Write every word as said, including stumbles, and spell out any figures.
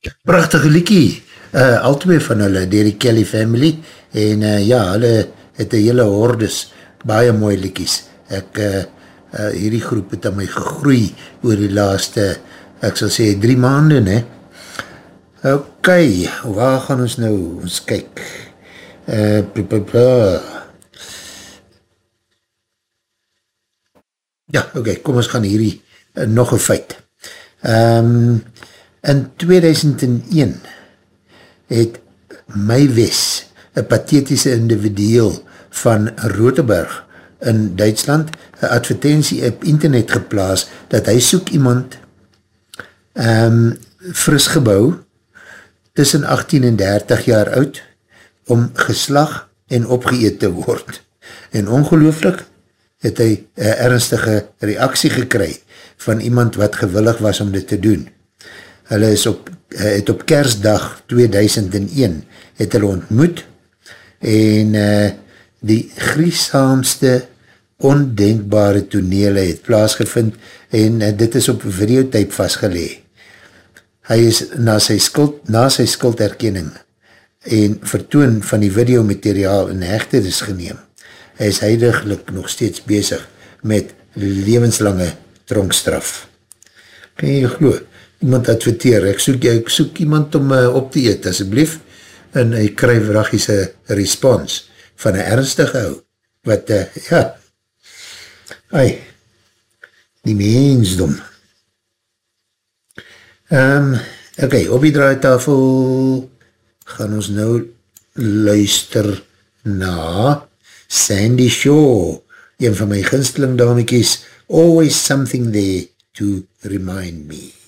Prachtige liekie, uh, al twee van hulle, dier die Kelly family, en uh, ja, hulle het een hele hordes, baie mooi liekies. Ek, uh, uh, hierdie groep het aan my gegroei oor die laaste, ek sal sê, drie maanden, ne? Ok, waar gaan ons nou, ons kyk, uh, blah, blah, blah. Ja, ok, kom ons gaan hierdie, uh, nog een feit. Um, in tweeduisend een het Mywes, een pathetische individueel van Roteberg in Duitsland, een advertentie op internet geplaas, dat hy soek iemand um, fris gebouw, tussen achttien en dertig jaar oud, om geslag en opgeëet te word. En ongelooflik het hy een ernstige reaksie gekry van iemand wat gewillig was om dit te doen. Hulle is op, het op Kersdag tweeduisend een het hulle ontmoet en uh, die griesaamste ondenkbare tonele het plaasgevind en uh, dit is op videotype vastgelee. Hy is na sy, skuld, na sy skulderkenning en vertoon van die videomateriaal in hegtenis geneem. Hy is huidiglik nog steeds bezig met levenslange tronkstraf. Kan jy glo? Iemand adverteer, ek soek, ek soek iemand om uh, op te eet, asjeblief, en hy kry vragies een respons van een ernstige ou, wat, uh, ja, ai, die mensdom. Um, ok, op die draaitafel gaan ons nou luister na Sandy Shaw, een van my gunsteling damekies, Always Something There to Remind Me.